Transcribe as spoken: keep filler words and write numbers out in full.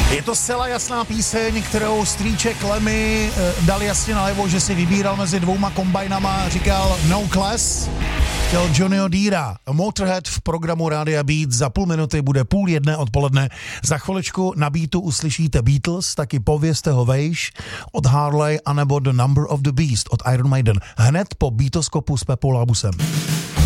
Je to zcela jasná píseň, kterou strýček Lemmy dal jasně najevo, že si vybíral mezi dvouma kombajnama, říkal no class, chtěl Johnnyho Deera. Motorhead v programu Rádia Beat, za půl minuty bude půl jedné odpoledne. Za chviličku na Beatu uslyšíte Beatles, taky Povězte ho vejš od Harley, anebo The Number of the Beast od Iron Maiden. Hned po Beatoskopu s Pepou Labusem.